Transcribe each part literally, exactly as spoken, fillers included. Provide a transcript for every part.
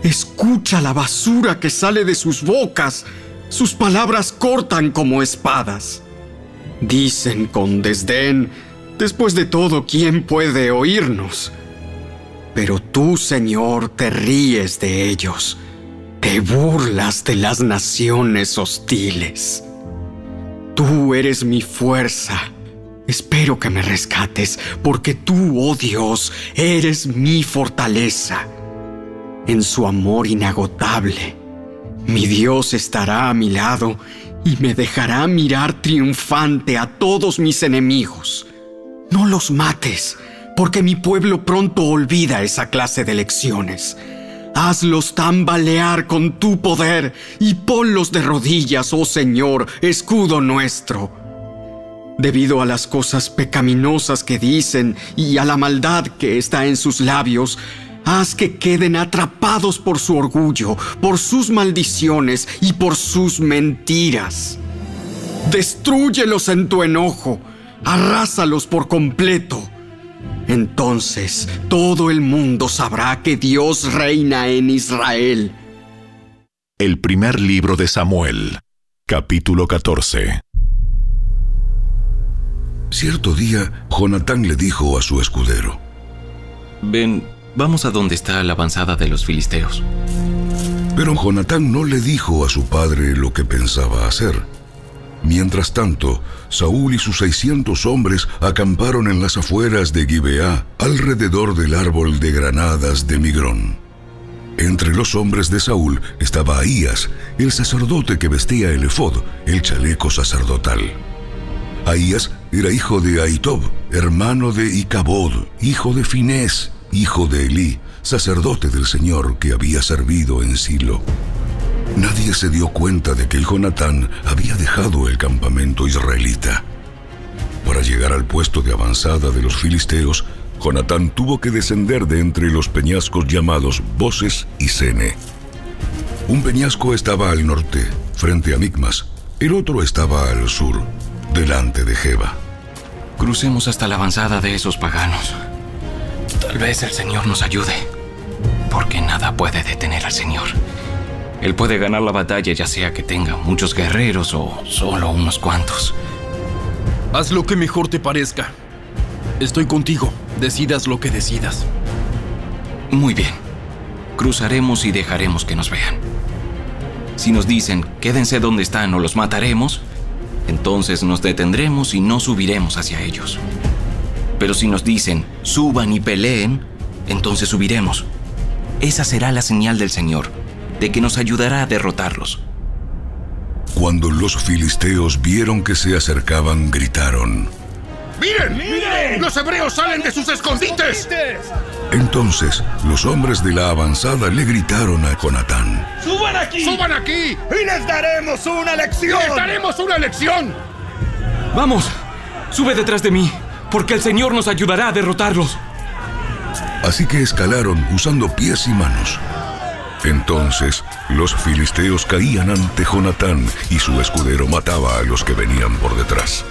Escucha la basura que sale de sus bocas. Sus palabras cortan como espadas. Dicen con desdén: después de todo, ¿quién puede oírnos? Pero tú, Señor, te ríes de ellos. Te burlas de las naciones hostiles. Tú eres mi fuerza. Espero que me rescates, porque tú, oh Dios, eres mi fortaleza. En su amor inagotable, mi Dios estará a mi lado y me dejará mirar triunfante a todos mis enemigos. No los mates, porque mi pueblo pronto olvida esa clase de lecciones. Hazlos tambalear con tu poder y ponlos de rodillas, oh Señor, escudo nuestro. Debido a las cosas pecaminosas que dicen y a la maldad que está en sus labios, haz que queden atrapados por su orgullo, por sus maldiciones y por sus mentiras. Destrúyelos en tu enojo, arrásalos por completo. Entonces todo el mundo sabrá que Dios reina en Israel. El primer libro de Samuel, capítulo catorce. Cierto día, Jonatán le dijo a su escudero: Ven, vamos a donde está la avanzada de los filisteos. Pero Jonatán no le dijo a su padre lo que pensaba hacer. Mientras tanto, Saúl y sus seiscientos hombres acamparon en las afueras de Gibeá, alrededor del árbol de granadas de Migrón. Entre los hombres de Saúl estaba Ahías, el sacerdote que vestía el efod, el chaleco sacerdotal. Ahías era hijo de Ahitob, hermano de Icabod, hijo de Finés, hijo de Elí, sacerdote del Señor que había servido en Silo. Nadie se dio cuenta de que Jonatán había dejado el campamento israelita. Para llegar al puesto de avanzada de los filisteos, Jonatán tuvo que descender de entre los peñascos llamados Boses y Sene. Un peñasco estaba al norte, frente a Micmas. El otro estaba al sur, delante de Geba. Crucemos hasta la avanzada de esos paganos. Tal vez el Señor nos ayude, porque nada puede detener al Señor. Él puede ganar la batalla, ya sea que tenga muchos guerreros o solo unos cuantos. Haz lo que mejor te parezca. Estoy contigo. Decidas lo que decidas. Muy bien. Cruzaremos y dejaremos que nos vean. Si nos dicen, quédense donde están o los mataremos, entonces nos detendremos y no subiremos hacia ellos. Pero si nos dicen, suban y peleen, entonces subiremos. Esa será la señal del Señor, de que nos ayudará a derrotarlos. Cuando los filisteos vieron que se acercaban, gritaron: ¡Miren! ¡Miren! ¡Los hebreos salen de sus escondites! Entonces los hombres de la avanzada le gritaron a Jonatán: ¡Suban aquí! ¡Suban aquí! ¡Y les daremos una lección! ¡Les daremos una lección! ¡Vamos! ¡Sube detrás de mí! Porque el Señor nos ayudará a derrotarlos. Así que escalaron usando pies y manos. Entonces los filisteos caían ante Jonatán y su escudero mataba a los que venían por detrás.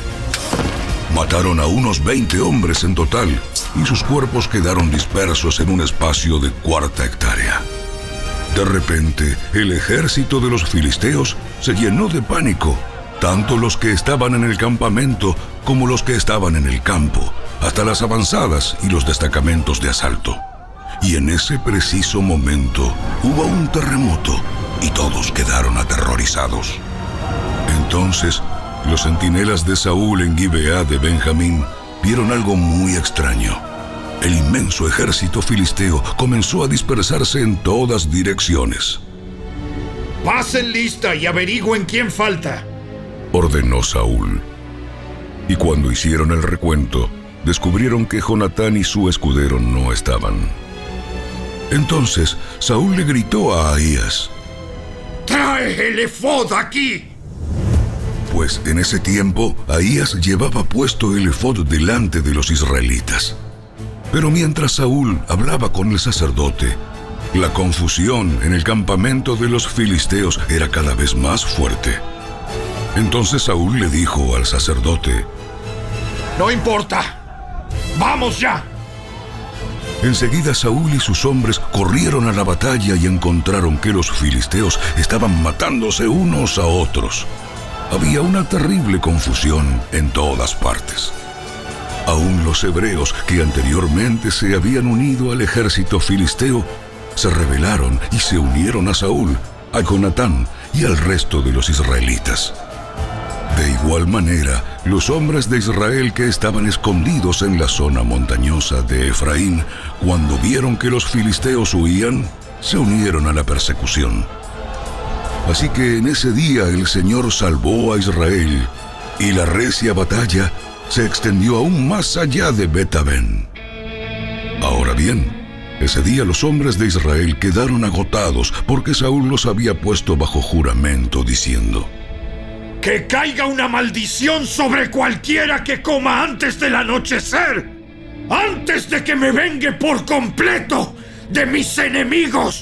Mataron a unos veinte hombres en total y sus cuerpos quedaron dispersos en un espacio de cuarta hectárea. De repente, el ejército de los filisteos se llenó de pánico, tanto los que estaban en el campamento como los que estaban en el campo, hasta las avanzadas y los destacamentos de asalto. Y en ese preciso momento hubo un terremoto y todos quedaron aterrorizados. Entonces, los centinelas de Saúl en Gibeá de Benjamín vieron algo muy extraño. El inmenso ejército filisteo comenzó a dispersarse en todas direcciones. ¡Pasen lista y averigüen quién falta!, ordenó Saúl. Y cuando hicieron el recuento, descubrieron que Jonatán y su escudero no estaban. Entonces Saúl le gritó a Ahías: ¡Trae el efod aquí! Pues en ese tiempo Ahías llevaba puesto el efod delante de los israelitas. Pero mientras Saúl hablaba con el sacerdote, la confusión en el campamento de los filisteos era cada vez más fuerte. Entonces Saúl le dijo al sacerdote: ¡No importa! ¡Vamos ya! Enseguida Saúl y sus hombres corrieron a la batalla y encontraron que los filisteos estaban matándose unos a otros. Había una terrible confusión en todas partes. Aún los hebreos que anteriormente se habían unido al ejército filisteo se rebelaron y se unieron a Saúl, a Jonatán y al resto de los israelitas. De igual manera, los hombres de Israel que estaban escondidos en la zona montañosa de Efraín, cuando vieron que los filisteos huían, se unieron a la persecución. Así que en ese día el Señor salvó a Israel, y la recia batalla se extendió aún más allá de Bet-Aven. Ahora bien, ese día los hombres de Israel quedaron agotados porque Saúl los había puesto bajo juramento diciendo: ¡Que caiga una maldición sobre cualquiera que coma antes del anochecer! ¡Antes de que me vengue por completo de mis enemigos!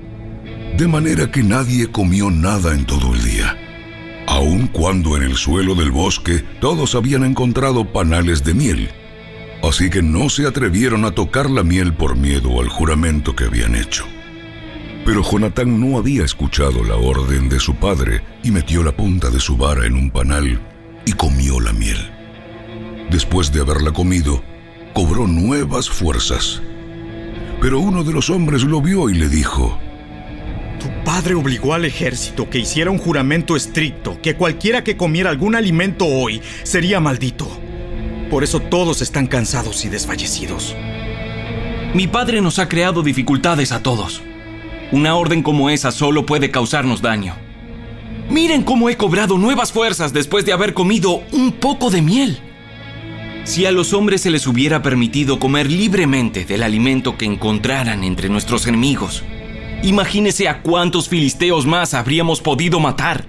De manera que nadie comió nada en todo el día, aun cuando en el suelo del bosque todos habían encontrado panales de miel. Así que no se atrevieron a tocar la miel por miedo al juramento que habían hecho. Pero Jonatán no había escuchado la orden de su padre y metió la punta de su vara en un panal y comió la miel. Después de haberla comido, cobró nuevas fuerzas. Pero uno de los hombres lo vio y le dijo: Tu padre obligó al ejército que hiciera un juramento estricto, que cualquiera que comiera algún alimento hoy sería maldito. Por eso todos están cansados y desfallecidos. Mi padre nos ha creado dificultades a todos. Una orden como esa solo puede causarnos daño. Miren cómo he cobrado nuevas fuerzas después de haber comido un poco de miel. Si a los hombres se les hubiera permitido comer libremente del alimento que encontraran entre nuestros enemigos, imagínese a cuántos filisteos más habríamos podido matar.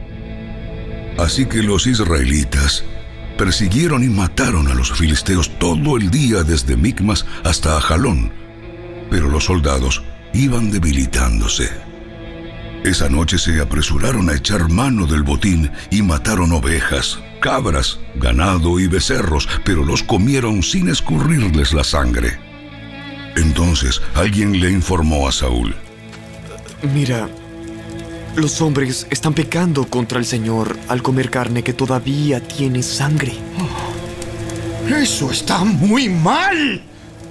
Así que los israelitas persiguieron y mataron a los filisteos todo el día desde Micmas hasta Ajalón, pero los soldados iban debilitándose. Esa noche se apresuraron a echar mano del botín y mataron ovejas, cabras, ganado y becerros, pero los comieron sin escurrirles la sangre. Entonces alguien le informó a Saúl: Mira, los hombres están pecando contra el Señor al comer carne que todavía tiene sangre. Oh, ¡eso está muy mal!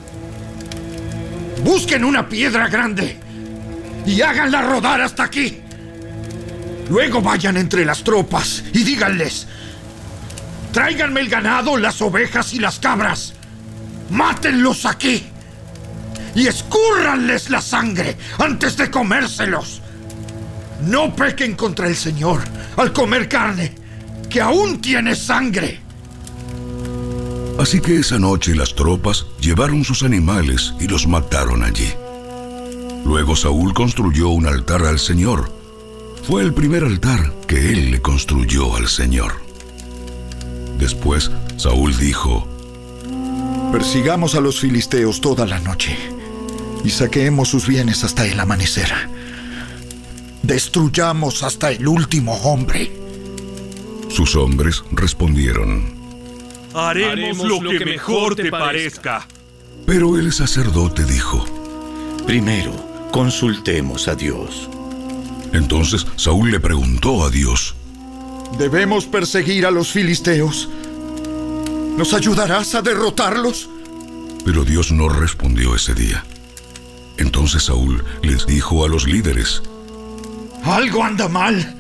Busquen una piedra grande y háganla rodar hasta aquí. Luego vayan entre las tropas y díganles: tráiganme el ganado, las ovejas y las cabras. Mátenlos aquí y escúrranles la sangre antes de comérselos. No pequen contra el Señor al comer carne que aún tiene sangre. Así que esa noche las tropas llevaron sus animales y los mataron allí. Luego Saúl construyó un altar al Señor. Fue el primer altar que él le construyó al Señor. Después Saúl dijo: Persigamos a los filisteos toda la noche y saqueemos sus bienes hasta el amanecer. Destruyamos hasta el último hombre. Sus hombres respondieron: Haremos, Haremos lo, lo que, que mejor te parezca. Pero el sacerdote dijo: Primero, consultemos a Dios. Entonces Saúl le preguntó a Dios: ¿Debemos perseguir a los filisteos? ¿Nos ayudarás a derrotarlos? Pero Dios no respondió ese día. Entonces Saúl les dijo a los líderes: Algo anda mal.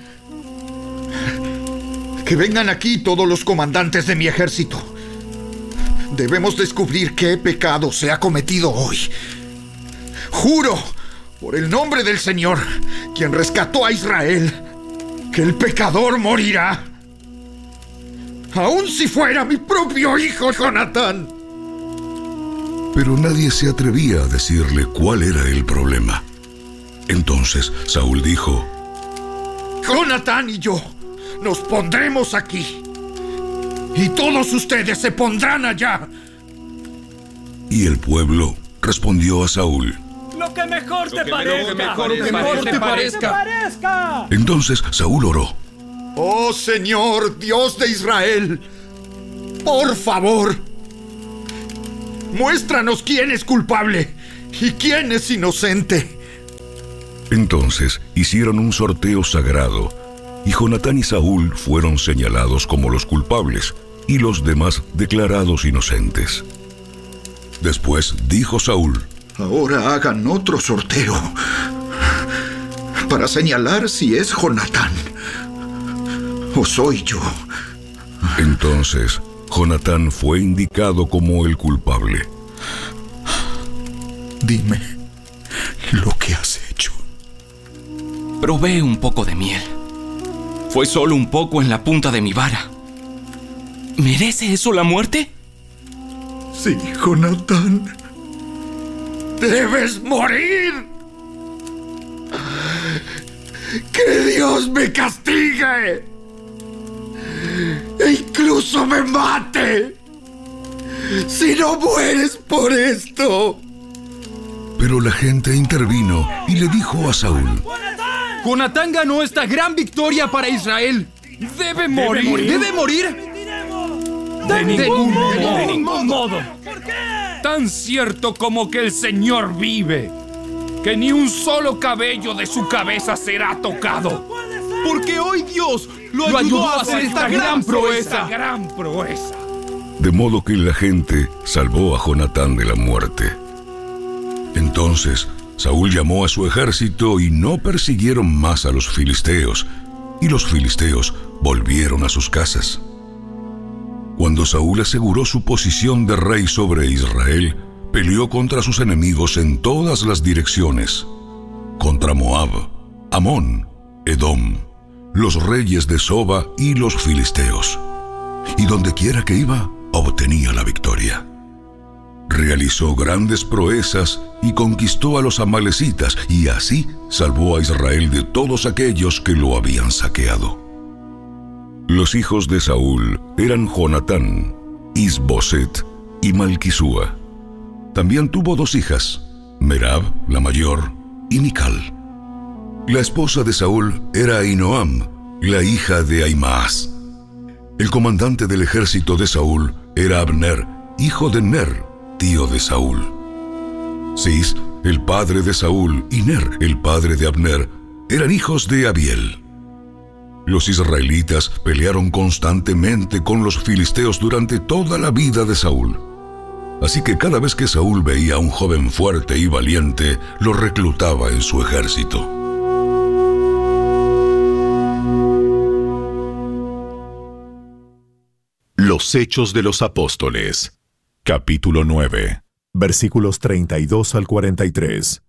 Que vengan aquí todos los comandantes de mi ejército. Debemos descubrir qué pecado se ha cometido hoy. Juro, por el nombre del Señor, quien rescató a Israel, que el pecador morirá. Aun si fuera mi propio hijo Jonatán. Pero nadie se atrevía a decirle cuál era el problema. Entonces Saúl dijo: Jonatán y yo nos pondremos aquí, y todos ustedes se pondrán allá. Y el pueblo respondió a Saúl: Lo que mejor te parezca. Lo que mejor te parezca. Entonces Saúl oró: Oh Señor, Dios de Israel, por favor, Muéstranos quién es culpable y quién es inocente. Entonces hicieron un sorteo sagrado, y Jonatán y Saúl fueron señalados como los culpables, y los demás declarados inocentes. Después dijo Saúl: Ahora hagan otro sorteo para señalar si es Jonatán o soy yo. Entonces Jonatán fue indicado como el culpable. Dime lo que has hecho. Probé un poco de miel. Fue solo un poco en la punta de mi vara. ¿Merece eso la muerte? Sí, Jonatán. ¡Debes morir! ¡Que Dios me castigue! ¡E incluso me mate! ¡Si no mueres por esto! Pero la gente intervino y le dijo a Saúl: Jonatán ganó esta gran victoria para Israel. Debe morir. ¿Debe morir? ¿Debe morir? De ningún modo. De ningún modo. ¿Por qué? Tan cierto como que el Señor vive, que ni un solo cabello de su cabeza será tocado. Porque hoy Dios lo ayudó, lo ayudó a hacer esta gran proeza. Esta gran proeza. De modo que la gente salvó a Jonatán de la muerte. Entonces Saúl llamó a su ejército y no persiguieron más a los filisteos, y los filisteos volvieron a sus casas. Cuando Saúl aseguró su posición de rey sobre Israel, peleó contra sus enemigos en todas las direcciones: contra Moab, Amón, Edom, los reyes de Soba y los filisteos. Y dondequiera que iba, obtenía la victoria. Realizó grandes proezas y conquistó a los amalecitas, y así salvó a Israel de todos aquellos que lo habían saqueado. Los hijos de Saúl eran Jonatán, Isboset y Malquisúa. También tuvo dos hijas, Merab, la mayor, y Mical. La esposa de Saúl era Ahinoam, la hija de Ahimaas. El comandante del ejército de Saúl era Abner, hijo de Ner, tío de Saúl. Cis, el padre de Saúl, y Ner, el padre de Abner, eran hijos de Abiel. Los israelitas pelearon constantemente con los filisteos durante toda la vida de Saúl. Así que cada vez que Saúl veía a un joven fuerte y valiente, lo reclutaba en su ejército. Los Hechos de los Apóstoles, capítulo nueve, versículos treinta y dos al cuarenta y tres.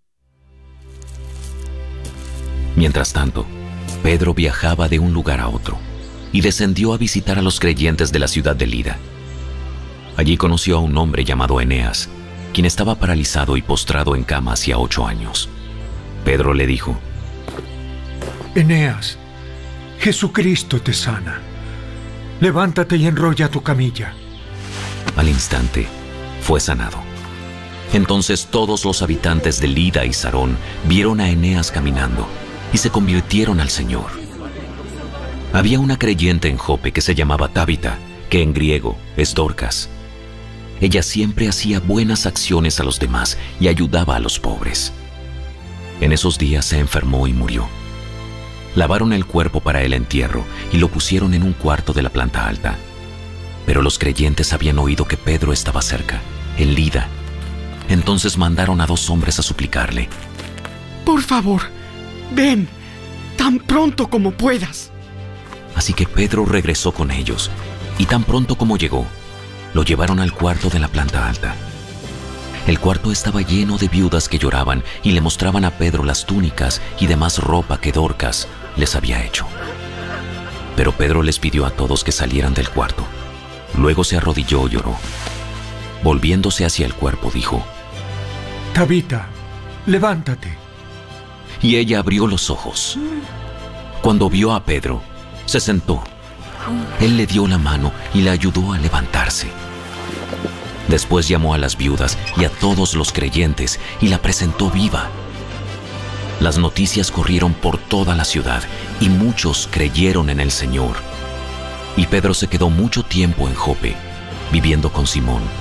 Mientras tanto, Pedro viajaba de un lugar a otro y descendió a visitar a los creyentes de la ciudad de Lida. Allí conoció a un hombre llamado Eneas, quien estaba paralizado y postrado en cama hacía ocho años. Pedro le dijo: Eneas, Jesucristo te sana. Levántate y enrolla tu camilla. Al instante, fue sanado. Entonces todos los habitantes de Lida y Sarón vieron a Eneas caminando y se convirtieron al Señor. Había una creyente en Jope que se llamaba Tabita, que en griego es Dorcas. Ella siempre hacía buenas acciones a los demás y ayudaba a los pobres. En esos días se enfermó y murió. Lavaron el cuerpo para el entierro y lo pusieron en un cuarto de la planta alta. Pero los creyentes habían oído que Pedro estaba cerca, en Lida. Entonces mandaron a dos hombres a suplicarle: Por favor, ven, tan pronto como puedas. Así que Pedro regresó con ellos, y tan pronto como llegó, lo llevaron al cuarto de la planta alta. El cuarto estaba lleno de viudas que lloraban y le mostraban a Pedro las túnicas y demás ropa que Dorcas les había hecho. Pero Pedro les pidió a todos que salieran del cuarto. Luego se arrodilló y lloró. Volviéndose hacia el cuerpo, dijo: Tabita, levántate. Y ella abrió los ojos. Cuando vio a Pedro, se sentó. Él le dio la mano y la ayudó a levantarse. Después llamó a las viudas y a todos los creyentes y la presentó viva. Las noticias corrieron por toda la ciudad y muchos creyeron en el Señor. Y Pedro se quedó mucho tiempo en Jope, viviendo con Simón,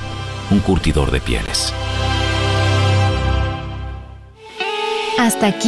un curtidor de pieles. Hasta aquí